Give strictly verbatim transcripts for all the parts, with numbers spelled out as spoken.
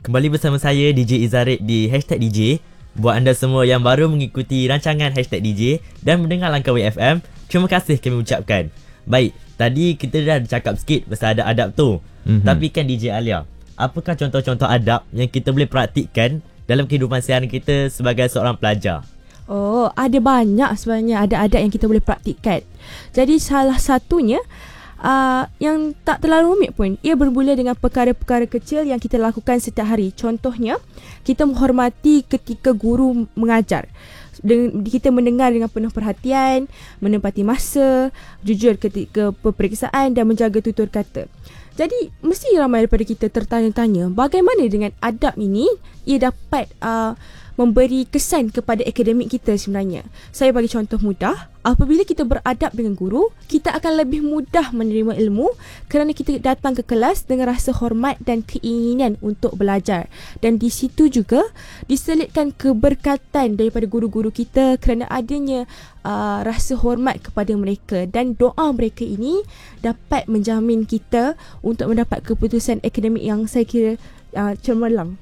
Kembali bersama saya D J Izarid di Hashtag D J. Buat anda semua yang baru mengikuti rancangan Hashtag D J dan mendengar Langkawi F M, terima kasih kami ucapkan. Baik, tadi kita dah cakap sikit pasal adab-adab tu. Mm-hmm. Tapi kan D J Alia, apakah contoh-contoh adab yang kita boleh praktikkan dalam kehidupan sehari kita sebagai seorang pelajar? Oh, ada banyak sebenarnya adab-adab yang kita boleh praktikkan. Jadi salah satunya Uh, yang tak terlalu rumit pun, ia bermula dengan perkara-perkara kecil yang kita lakukan setiap hari. Contohnya, kita menghormati ketika guru mengajar. Den- kita mendengar dengan penuh perhatian, menempati masa, jujur ketika peperiksaan dan menjaga tutur kata. Jadi, mesti ramai daripada kita tertanya-tanya, bagaimana dengan adab ini ia dapat uh, memberi kesan kepada akademik kita sebenarnya. Saya bagi contoh mudah. Apabila kita beradab dengan guru, kita akan lebih mudah menerima ilmu kerana kita datang ke kelas dengan rasa hormat dan keinginan untuk belajar. Dan di situ juga diselitkan keberkatan daripada guru-guru kita kerana adanya uh, rasa hormat kepada mereka. Dan doa mereka ini dapat menjamin kita untuk mendapat keputusan akademik yang saya kira uh, cemerlang.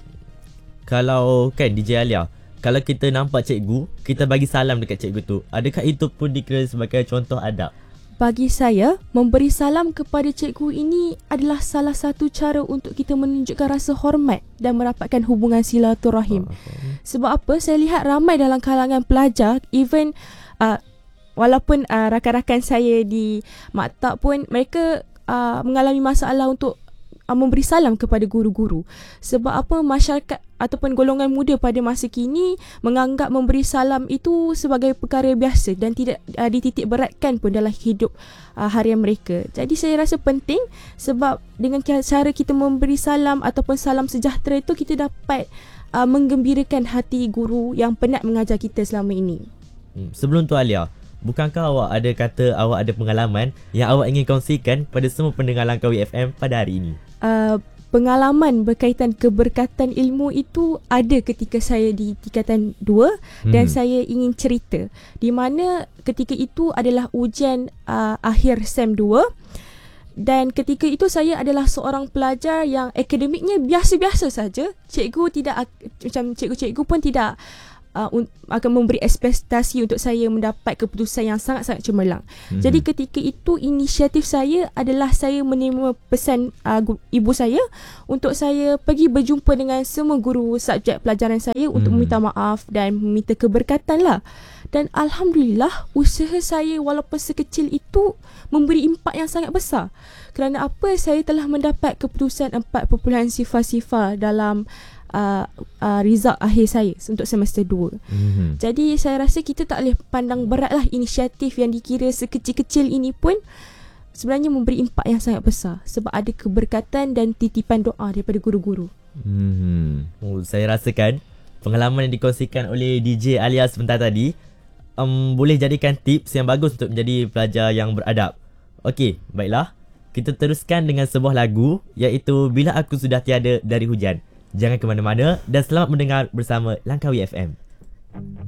Kalau kan D J Alia, kalau kita nampak cikgu, kita bagi salam dekat cikgu tu, adakah itu pun dikira sebagai contoh adab? Bagi saya, memberi salam kepada cikgu ini adalah salah satu cara untuk kita menunjukkan rasa hormat dan merapatkan hubungan silaturahim. Uh-huh. Sebab apa? Saya lihat ramai dalam kalangan pelajar, even uh, walaupun uh, rakan-rakan saya di maktab pun, mereka uh, mengalami masalah untuk memberi salam kepada guru-guru. Sebab apa? Masyarakat ataupun golongan muda pada masa kini menganggap memberi salam itu sebagai perkara biasa dan tidak uh, dititik beratkan pun dalam hidup uh, harian mereka. Jadi saya rasa penting sebab dengan cara kita memberi salam ataupun salam sejahtera itu, kita dapat uh, menggembirakan hati guru yang penat mengajar kita selama ini. Hmm, sebelum tu Alia, bukankah awak ada kata awak ada pengalaman yang awak ingin kongsikan pada semua pendengar Langkawi F M pada hari ini? Uh, pengalaman berkaitan keberkatan ilmu itu ada ketika saya di tingkatan dua hmm. dan saya ingin cerita di mana ketika itu adalah ujian uh, akhir SEM dua dan ketika itu saya adalah seorang pelajar yang akademiknya biasa-biasa saja. Cikgu tidak macam cikgu-cikgu pun tidak Uh, un- akan memberi ekspektasi untuk saya mendapat keputusan yang sangat-sangat cemerlang. Mm-hmm. Jadi ketika itu inisiatif saya adalah saya menerima pesan uh, gu- ibu saya untuk saya pergi berjumpa dengan semua guru subjek pelajaran saya mm-hmm. untuk meminta maaf dan meminta keberkatan lah. Dan Alhamdulillah usaha saya walaupun sekecil itu memberi impak yang sangat besar. Kerana apa? Saya telah mendapat keputusan empat perpuluhan sifar-sifar dalam Uh, uh, result akhir saya untuk semester dua. Mm-hmm. Jadi saya rasa kita tak boleh pandang beratlah inisiatif yang dikira sekecil-kecil ini pun sebenarnya memberi impak yang sangat besar sebab ada keberkatan dan titipan doa daripada guru-guru. Mm-hmm. Oh, saya rasakan pengalaman yang dikongsikan oleh D J Alia sebentar tadi um, boleh jadikan tips yang bagus untuk menjadi pelajar yang beradab. Okey, baiklah. Kita teruskan dengan sebuah lagu iaitu Bila Aku Sudah Tiada dari Hujan. Jangan ke mana-mana dan selamat mendengar bersama Langkawi F M.